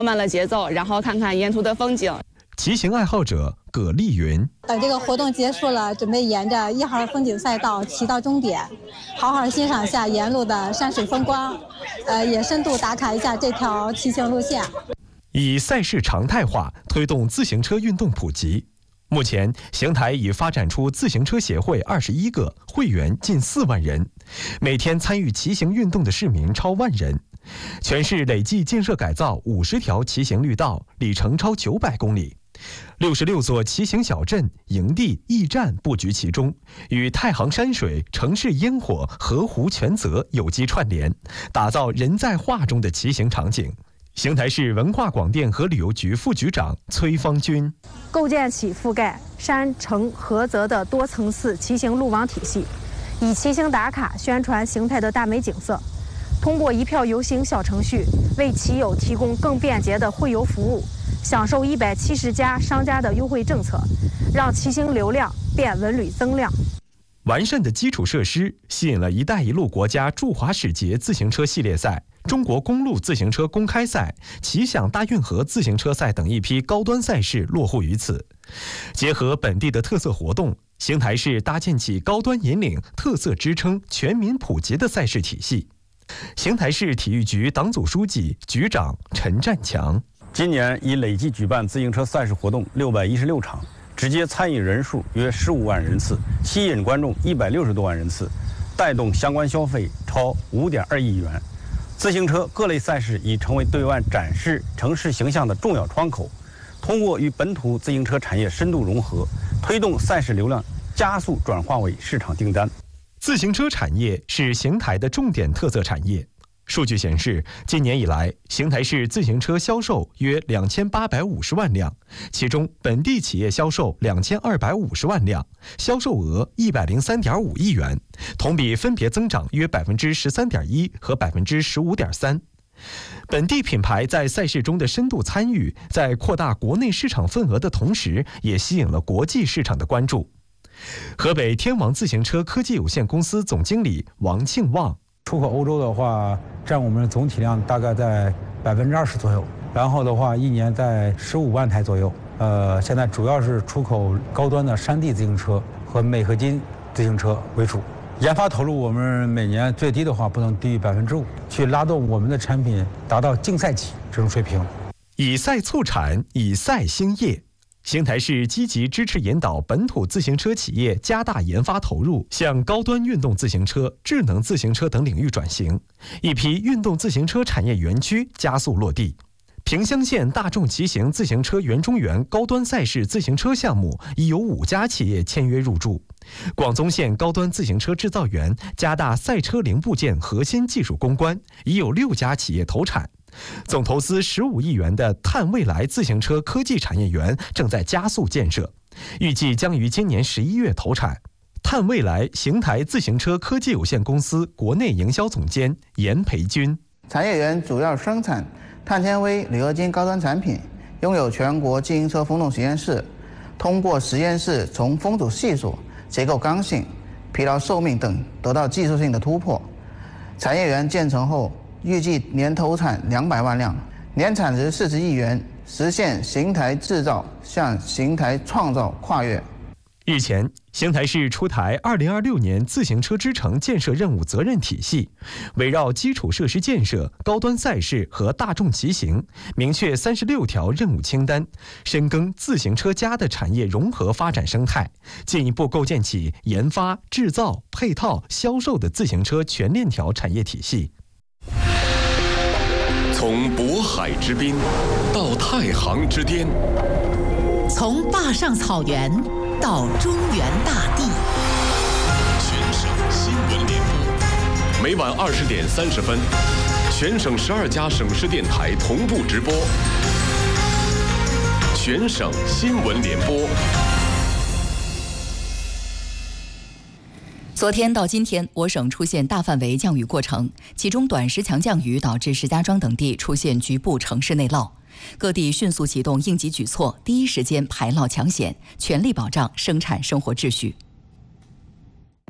慢了节奏，然后看看沿途的风景。 骑行爱好者葛丽云： 等这个活动结束了，准备沿着1号风景赛道骑到终点，好好欣赏一下沿路的山水风光，也深度打卡一下这条骑行路线。 以赛事常态化推动自行车运动普及。目前，邢台已发展出自行车协会21个，会员近4万人，每天参与骑行运动的市民超万人。全市累计建设改造50条骑行绿道，里程超900公里。66座骑行小镇、营地、驿站布局其中，与太行山水、城市烟火、河湖泉泽有机串联，打造人在画中的骑行场景。邢台市文化广电和旅游局副局长崔方军： 构建起覆盖山城河泽的多层次骑行路网体系，以骑行打卡宣传邢台的大美景色，通过一票游行小程序为骑友提供更便捷的会游服务，享受170家商家的优惠政策，让骑行流量变文旅增量。 完善的基础设施吸引了“一带一路”国家驻华使节自行车系列赛、中国公路自行车公开赛、骑享大运河自行车赛等一批高端赛事落户于此。结合本地的特色活动，邢台市搭建起高端引领、特色支撑、全民普及的赛事体系。邢台市体育局党组书记、局长陈占强： 今年已累计举办自行车赛事活动616场，直接参与人数约15万人次，吸引观众160多万人次，带动相关消费超5.2亿元。自行车各类赛事已成为对外展示城市形象的重要窗口。通过与本土自行车产业深度融合，推动赛事流量加速转化为市场订单。 自行车产业是邢台的重点特色产业。数据显示，今年以来，邢台市自行车销售约2850万辆，其中本地企业销售2250万辆，销售额103.5亿元，同比分别增长约13.1%和15.3%。本地品牌在赛事中的深度参与，在扩大国内市场份额的同时，也吸引了国际市场的关注。河北天王自行车科技有限公司总经理王庆旺： 出口欧洲的话，占我们总体量大概在20%左右，然后的话，一年在15万台左右。现在主要是出口高端的山地自行车和镁合金自行车为主。研发投入我们每年最低的话不能低于5%，去拉动我们的产品达到竞赛级这种水平。 以赛促产，以赛兴业。邢台市积极支持引导本土自行车企业加大研发投入，向高端运动自行车、智能自行车等领域转型。一批运动自行车产业园区加速落地。萍乡县大众骑行自行车园中园高端赛事自行车项目已有5家企业签约入驻。广宗县高端自行车制造园加大赛车零部件核心技术攻关，已有6家企业投产。总投资15亿元的碳未来自行车科技产业园正在加速建设，预计将于今年11月投产。碳未来邢台自行车科技有限公司国内营销总监严培军： 产业园主要生产碳纤维铝合金高端产品，拥有全国自行车风洞实验室，通过实验室从风阻系数、结构刚性、疲劳寿命等得到技术性的突破。产业园建成后，预计年投产200万辆，年产值40亿元，实现邢台制造向邢台创造跨越。 日前，邢台市出台2026年自行车之城建设任务责任体系，围绕基础设施建设、高端赛事和大众骑行，明确36条任务清单，深耕自行车家的产业融合发展生态，进一步构建起研发、制造、配套、销售的自行车全链条产业体系。 从渤海之滨到太行之巅， 从坝上草原到中原大地， 全省新闻联播，每晚20点30分，全省12家省市电台同步直播。全省新闻联播。 昨天到今天，我省出现大范围降雨过程，其中短时强降雨导致石家庄等地出现局部城市内涝。各地迅速启动应急举措，第一时间排涝抢险，全力保障生产生活秩序。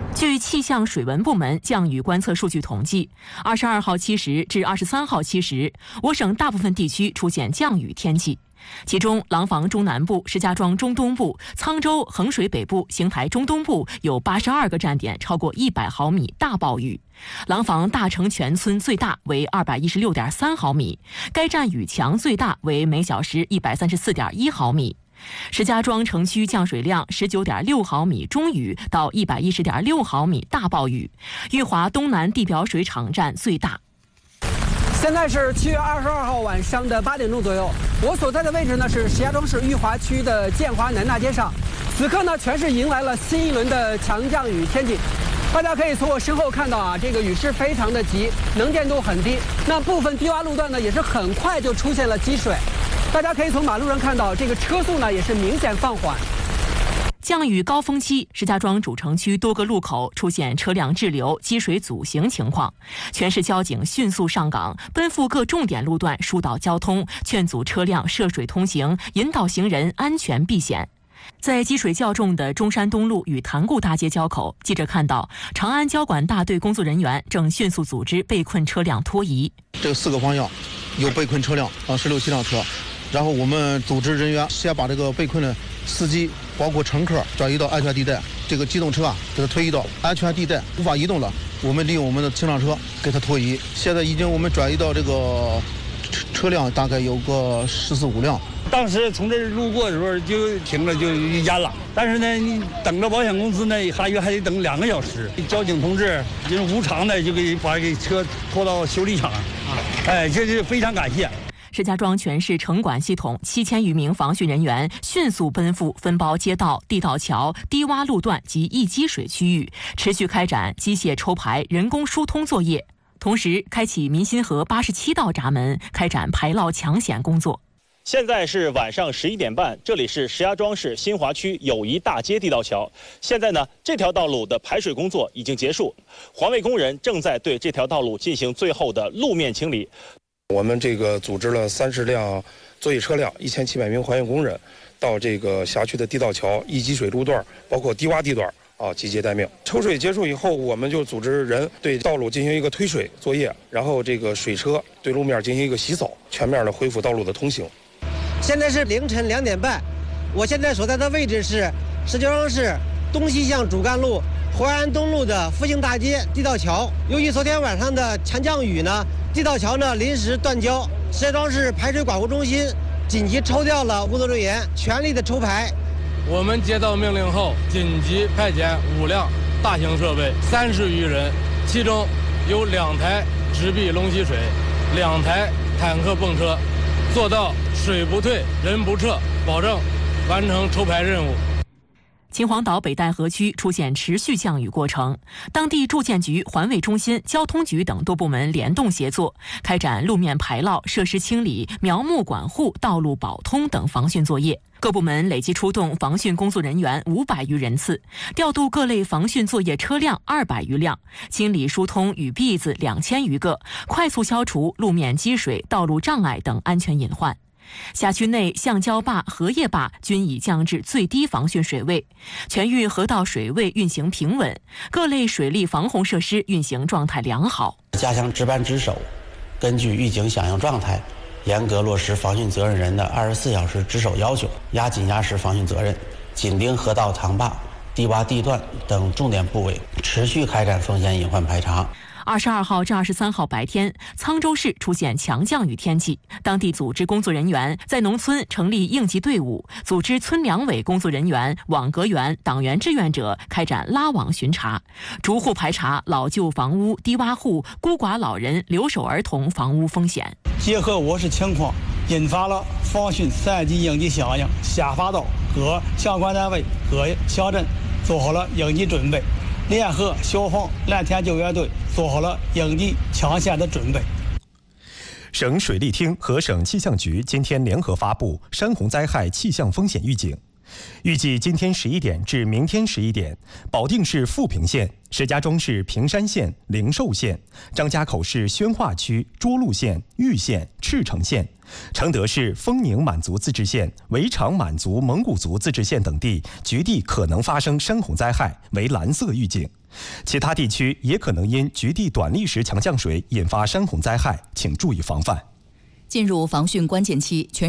据气象水文部门降雨观测数据统计，22号7时至23号7时，我省大部分地区出现降雨天气。其中，廊坊中南部、石家庄中东部、沧州、衡水北部、邢台中东部有82个站点超过100毫米大暴雨。廊坊大城全村最大为216.3毫米，该站雨强最大为每小时134.1毫米。石家庄城区降水量19.6毫米中雨到110.6毫米大暴雨，裕华东南地表水厂站最大。 现在是7月22号晚上的8点钟左右，我所在的位置呢是石家庄市裕华区的建华南大街上，此刻呢全市迎来了新一轮的强降雨天气。大家可以从我身后看到啊，这个雨势非常的急，能见度很低，那部分低洼路段呢也是很快就出现了积水。大家可以从马路上看到，这个车速呢也是明显放缓。 降雨高峰期，石家庄主城区多个路口出现车辆滞留、积水阻行情况，全市交警迅速上岗，奔赴各重点路段疏导交通，劝阻车辆涉水通行，引导行人安全避险。在积水较重的中山东路与潭固大街交口，记者看到长安交管大队工作人员正迅速组织被困车辆脱移。 这4个方向有被困车辆16、17辆车，然后我们组织人员先把这个被困的司机包括乘客转移到安全地带，这个机动车给它推移到安全地带，无法移动了，我们利用我们的清障车给它脱移。现在已经我们转移到这个车辆大概有个14、15辆。 当时从这儿路过的时候就停了，就淹了。但是呢，你等着保险公司呢，还得等2个小时。交警同志就是无偿的就把车拖到修理厂，这是非常感谢。 石家庄全市城管系统7000余名防汛人员迅速奔赴分包街道、地道桥、低洼路段及易积水区域，持续开展机械抽排、人工疏通作业，同时开启民心河87道闸门，开展排涝抢险工作。 现在是晚上11点半，这里是石家庄市新华区友谊大街地道桥。现在呢，这条道路的排水工作已经结束，环卫工人正在对这条道路进行最后的路面清理。 我们这个组织了30辆作业车辆，1700名环卫工人到这个辖区的地道桥、易积水路段，包括低洼地段集结待命。抽水结束以后，我们就组织人对道路进行一个推水作业，然后这个水车对路面进行一个洗扫，全面的恢复道路的通行。 现在是凌晨2点半，我现在所在的位置是石家庄市东西向主干路淮安东路的复兴大街地道桥。由于昨天晚上的强降雨呢，地道桥呢临时断交，石家庄市排水管护中心紧急抽调了工作人员，全力的抽排。 我们接到命令后，紧急派遣5辆大型设备，30余人，其中有2台直臂龙吸水，2台坦克泵车，做到水不退、人不撤，保证完成抽排任务。 秦皇岛北戴河区出现持续降雨过程，当地住建局、环卫中心、交通局等多部门联动协作，开展路面排涝、设施清理、苗木管护、道路保通等防汛作业。各部门累计出动防汛工作人员500余人次，调度各类防汛作业车辆200余辆，清理疏通雨篦子2000余个，快速消除路面积水、道路障碍等安全隐患。辖区内橡胶坝、荷叶坝均已降至最低防汛水位，全域河道水位运行平稳，各类水利防洪设施运行状态良好。 加强值班值守，根据预警响应状态，严格落实防汛责任人的24小时值守要求，压紧压实防汛责任，紧盯河道塘坝、低洼地段等重点部位，持续开展风险隐患排查。 22号至23号白天，沧州市出现强降雨天气，当地组织工作人员在农村成立应急队伍，组织村两委工作人员、网格员、党员志愿者开展拉网巡查，逐户排查老旧房屋、低洼户、孤寡老人、留守儿童房屋风险。 结合我市情况，引发了防汛3级应急响应，下发到各相关单位、各乡镇做好了应急准备，联合消防、蓝天救援队做好了应急抢险的准备。 省水利厅和省气象局今天联合发布山洪灾害气象风险预警，预计今天11点至明天11点，保定市富平县、石家庄市平山县、灵寿县、张家口市宣化区、涿鹿县、玉县、赤城县、承德市丰宁满族自治县、围场满族蒙古族自治县等地局地可能发生山洪灾害为蓝色预警， 其他地区也可能因局地短历时强降水引发山洪灾害，请注意防范。 进入防汛关键期，全